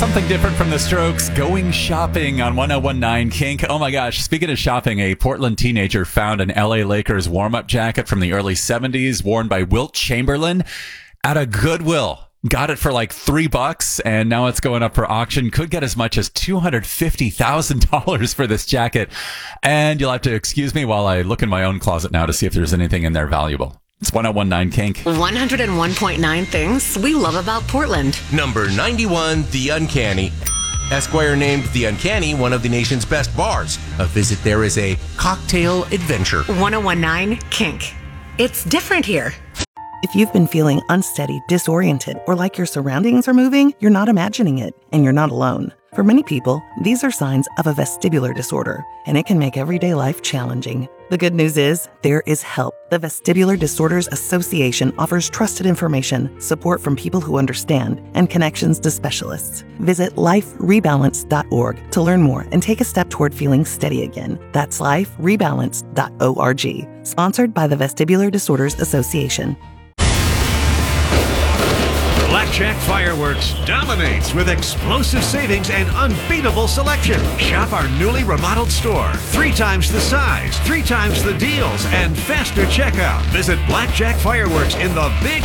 Something different from the Strokes, Going Shopping on 1019 Kink. Oh my gosh, speaking of shopping, a Portland teenager found an LA Lakers warm-up jacket from the early 70s worn by Wilt Chamberlain at a Goodwill. Got it for like $3, and now it's going up for auction. Could get as much as $250,000 for this jacket. And you'll have to excuse me while I look in my own closet now to see if there's anything in there valuable. It's 1019 Kink. 101.9 things we love about Portland. Number 91, The Uncanny. Esquire named The Uncanny one of the nation's best bars. A visit there is a cocktail adventure. 101.9 Kink. It's different here. If you've been feeling unsteady, disoriented, or like your surroundings are moving, you're not imagining it, and you're not alone. For many people, these are signs of a vestibular disorder, and it can make everyday life challenging. The good news is, there is help. The Vestibular Disorders Association offers trusted information, support from people who understand, and connections to specialists. Visit liferebalance.org to learn more and take a step toward feeling steady again. That's liferebalance.org. Sponsored by the Vestibular Disorders Association. Blackjack Fireworks dominates with explosive savings and unbeatable selection. Shop our newly remodeled store. 3 times the size, 3 times the deals, and faster checkout. Visit Blackjack Fireworks in the big